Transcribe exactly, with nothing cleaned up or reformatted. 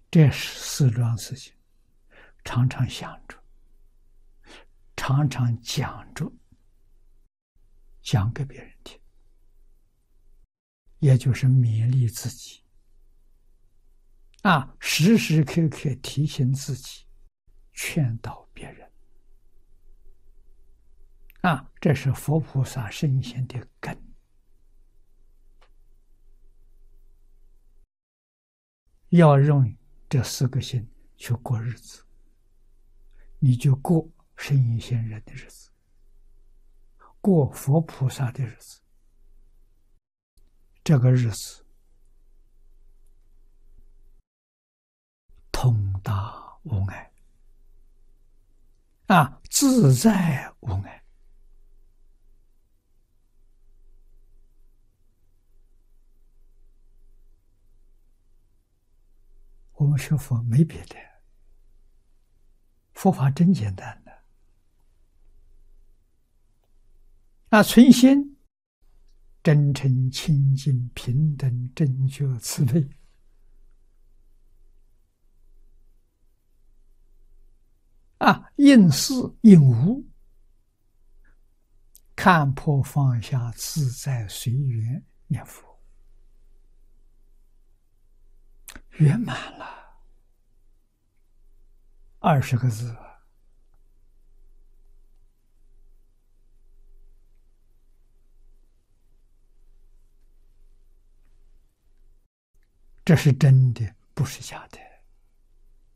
这四桩事情，常常想着，常常讲着，讲给别人听，也就是勉励自己啊，时时刻刻提醒自己，劝导别人啊，这是佛菩萨圣贤的根。要用这四个心去过日子，你就过圣贤人的日子，过佛菩萨的日子。这个日子通达无碍啊，自在无碍。我们学佛没别的，佛法真简单的。那存心真诚、清净、平等、正觉、慈悲，啊，应事应无，看破放下，自在随缘念佛，圆满了。二十个字。这是真的，不是假的。